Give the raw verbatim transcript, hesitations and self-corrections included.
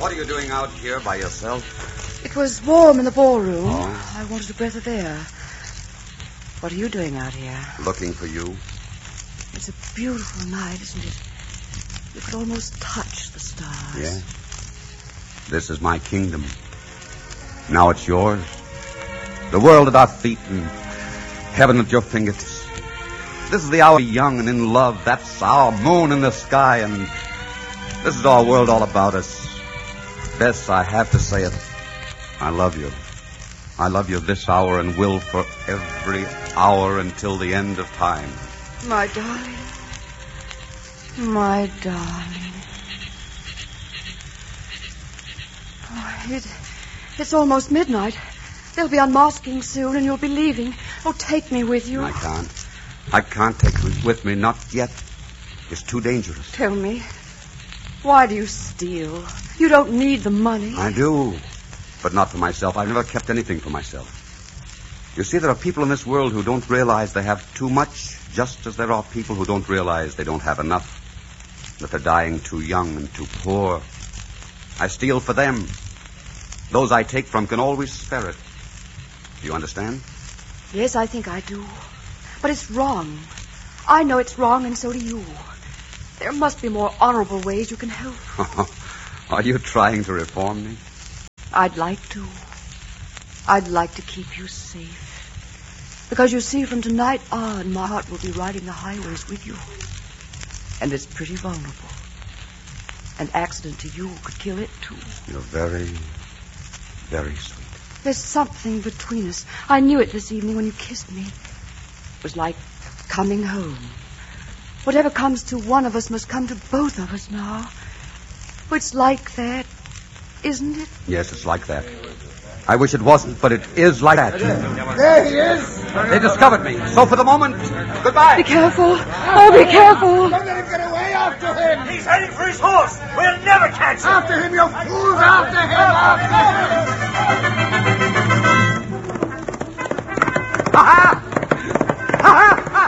What are you doing out here by yourself? It was warm in the ballroom. Oh? I wanted a breath of air. What are you doing out here? Looking for you. It's a beautiful night, isn't it? You could almost touch the stars. Yeah. This is my kingdom. Now it's yours. The world at our feet and heaven at your fingertips. This is the hour young and in love. That's our moon in the sky, and this is our world all about us. Bess, I have to say it. I love you. I love you this hour and will for every hour until the end of time. My darling. My darling. Oh, it, it's almost midnight. They'll be unmasking soon, and you'll be leaving. Oh, take me with you. I can't. I can't take you with me, not yet. It's too dangerous. Tell me, why do you steal? You don't need the money. I do, but not for myself. I've never kept anything for myself. You see, there are people in this world who don't realize they have too much, just as there are people who don't realize they don't have enough, that they're dying too young and too poor. I steal for them. Those I take from can always spare it. Do you understand? Yes, I think I do. But it's wrong. I know it's wrong, and so do you. There must be more honorable ways you can help. Are you trying to reform me? I'd like to. I'd like to keep you safe. Because you see, from tonight on, my heart will be riding the highways with you. And it's pretty vulnerable. An accident to you could kill it, too. You're very, very sweet. There's something between us. I knew it this evening when you kissed me. It was like coming home. Whatever comes to one of us must come to both of us now. It's like that, isn't it? Yes, it's like that. I wish it wasn't, but it is like that. There he is. They discovered me. So for the moment, goodbye. Be careful. Oh, be careful. Don't let him get away. After him. He's heading for his horse. We'll never catch him. After him, you fools. After him. After him.